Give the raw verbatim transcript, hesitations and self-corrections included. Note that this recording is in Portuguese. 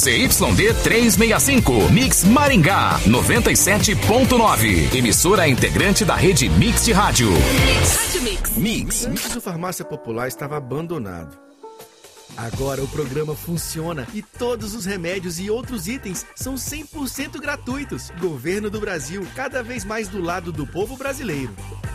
Z Y D trezentos e sessenta e cinco, Mix Maringá, noventa e sete ponto nove. Emissora integrante da rede Mix de rádio. Rádio Mix. Mix. Antes o Farmácia Popular estava abandonado. Agora o programa funciona e todos os remédios e outros itens são cem por cento gratuitos. Governo do Brasil, cada vez mais do lado do povo brasileiro.